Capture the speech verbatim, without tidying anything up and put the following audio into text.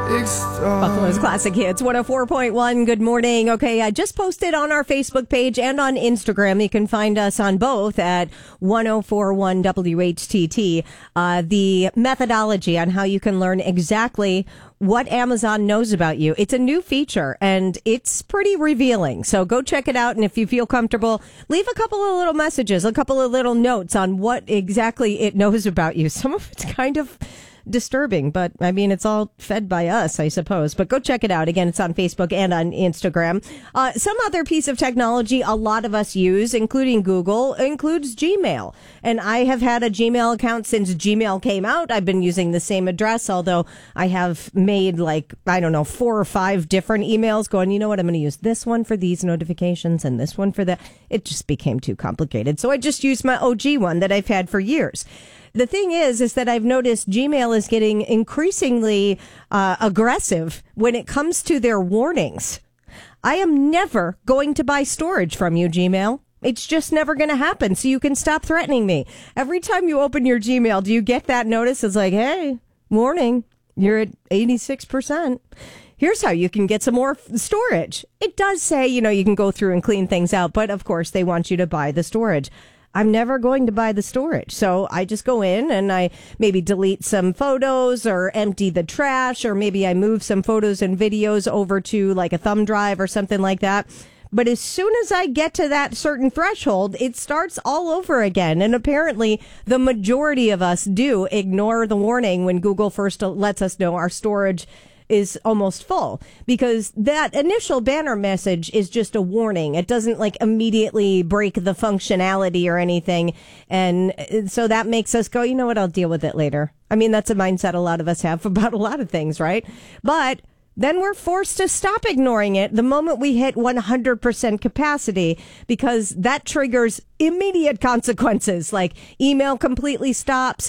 Buffalo's Classic Hits, one oh four point one. Good morning. Okay, I just posted on our Facebook page and on Instagram. You can find us on both at ten forty-one W H T T. Uh, the methodology on how you can learn exactly what Amazon knows about you. It's a new feature and it's pretty revealing. So go check it out. And if you feel comfortable, leave a couple of little messages, a couple of little notes on what exactly it knows about you. Some of it's kind of disturbing, but I mean, it's all fed by us, I suppose. But go check it out. Again, it's on Facebook and on Instagram. Uh, some other piece of technology a lot of us use, including Google, includes Gmail. And I have had a Gmail account since Gmail came out. I've been using the same address, although I have made like, I don't know, four or five different emails going, you know what, I'm going to use this one for these notifications and this one for that. It just became too complicated. So I just used my O G one that I've had for years. The thing is, is that I've noticed Gmail is getting increasingly uh, aggressive when it comes to their warnings. I am never going to buy storage from you, Gmail. It's just never going to happen. So you can stop threatening me. Every time you open your Gmail, do you get that notice? It's like, hey, warning, you're at eighty-six percent. Here's how you can get some more storage. It does say, you know, you can go through and clean things out. But of course, they want you to buy the storage. I'm never going to buy the storage. So I just go in and I maybe delete some photos or empty the trash, or maybe I move some photos and videos over to like a thumb drive or something like that. But as soon as I get to that certain threshold, it starts all over again. And apparently the majority of us do ignore the warning when Google first lets us know our storage is almost full, because that initial banner message is just a warning. It doesn't like immediately break the functionality or anything. And so that makes us go, you know what, I'll deal with it later. I mean, that's a mindset a lot of us have about a lot of things, right? But then we're forced to stop ignoring it the moment we hit one hundred percent capacity, because that triggers immediate consequences, like email completely stops.